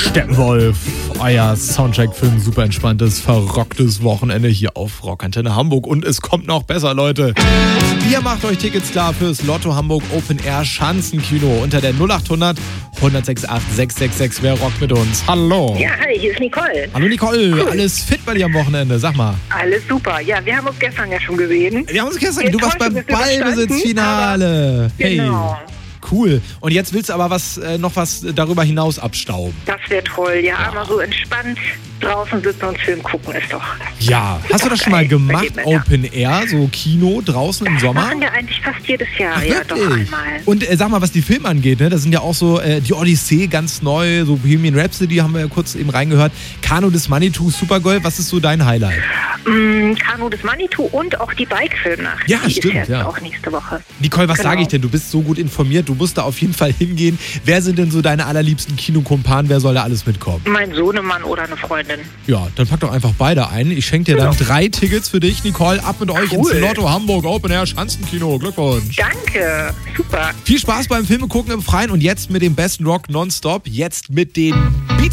Steppenwolf, euer Soundtrack für ein super entspanntes, verrocktes Wochenende hier auf Rockantenne Hamburg. Und es kommt noch besser, Leute. Ihr macht euch Tickets klar fürs Lotto Hamburg Open Air Schanzenkino unter der 0800 106 666. Wer rockt mit uns? Hallo. Ja, hi, hier ist Nicole. Hallo Nicole, cool. Alles fit bei dir am Wochenende? Sag mal. Alles super. Ja, wir haben uns gestern ja schon gesehen. Wir haben uns gestern, du warst beim Ballbesitzfinale. Hey. Genau. Cool. Und jetzt willst du aber noch was darüber hinaus abstauben. Das wäre toll. Ja, mal so entspannt draußen sitzen und Film gucken ist doch... Ja. Hast du das schon mal gemacht, Open Air, so Kino draußen im Sommer? Das machen wir eigentlich fast jedes Jahr. Ach, ja, doch einmal. Und sag mal, was die Filme angeht, ne? Das sind ja auch so die Odyssee ganz neu, so Bohemian Rhapsody haben wir ja kurz eben reingehört. Kano des Manitou, Supergold, was ist so dein Highlight? Kano des Manitou und auch die Bike-Filmnacht. Ja, die stimmt. Ist jetzt auch nächste Woche. Nicole, was sage ich denn? Du bist so gut informiert, du musst da auf jeden Fall hingehen. Wer sind denn so deine allerliebsten Kinokumpanen? Wer soll da alles mitkommen? Mein Sohnemann oder eine Freundin. Ja, dann pack doch einfach beide ein. Ich schenke dir dann 3 Tickets für dich, Nicole. Ab mit euch ins Lotto Hamburg Open Air Schanzenkino. Glückwunsch. Danke, super. Viel Spaß beim Filme gucken im Freien und jetzt mit dem besten Rock nonstop. Jetzt mit den